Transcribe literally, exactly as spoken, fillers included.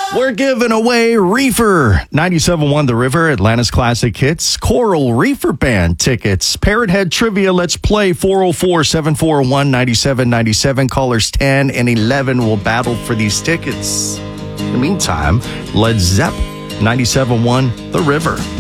We're giving away Reefer. ninety-seven point one The River, Atlanta's Classic Hits, Coral Reefer Band tickets. Parrot Head Trivia, let's play. four oh four, seven four one, nine seven nine seven. Callers ten and eleven will battle for these tickets. In the meantime, Led Zepp, ninety-seven point one The River.